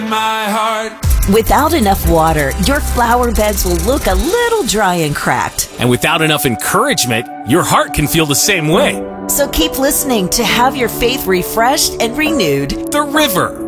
my heart. Without enough water, your flower beds will look a little dry and cracked. And without enough encouragement, your heart can feel the same way. So keep listening to have your faith refreshed and renewed. The River.